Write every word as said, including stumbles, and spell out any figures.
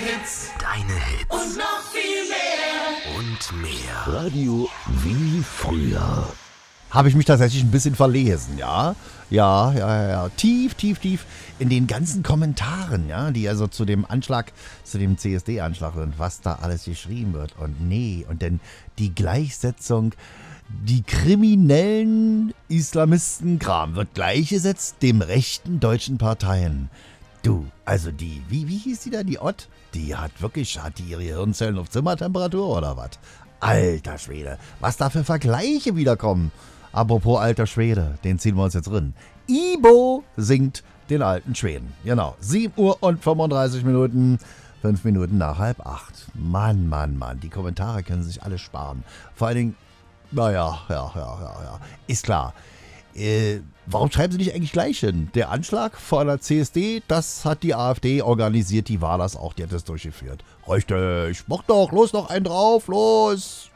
Hits. Deine Hits. Und noch viel mehr. Und mehr. Radio wie früher. Habe ich mich tatsächlich ein bisschen verlesen, ja? Ja, ja, ja, ja. Tief, tief, tief in den ganzen Kommentaren, ja, die also zu dem Anschlag, zu dem C S D-Anschlag sind, was da alles geschrieben wird. Und nee, und dann die Gleichsetzung, die kriminellen Islamisten-Kram wird gleichgesetzt dem rechten deutschen Parteien. Du, also die, wie, wie hieß die da, die Ott? Die hat wirklich, hat die ihre Hirnzellen auf Zimmertemperatur oder was? Alter Schwede, was da für Vergleiche wiederkommen. Apropos alter Schwede, den ziehen wir uns jetzt drin. Ibo singt den alten Schweden. Genau, sieben Uhr und fünfunddreißig Minuten, fünf Minuten nach halb acht. Mann, Mann, Mann, die Kommentare können sich alle sparen. Vor allen Dingen, naja, ja, ja, ja, ja, ist klar. Äh, warum schreiben sie nicht eigentlich gleich hin? Der Anschlag vor der C S D, das hat die AfD organisiert, die war das auch, die hat das durchgeführt. Richtig, mach doch, los, noch einen drauf, los!